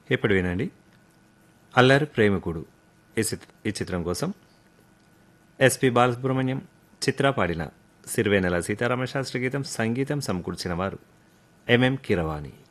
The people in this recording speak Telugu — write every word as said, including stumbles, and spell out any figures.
ఇప్పుడు వినండి అల్లరి ప్రేమికుడు ఈ చిత్- ఈ చిత్రం కోసం ఎస్పి బాలసుబ్రహ్మణ్యం చిత్ర పాడిన సిరివేనెల సీతారామ శాస్త్రి గీతం సంగీతం సమకూర్చిన వారు ఎంఎం కీరవాణి.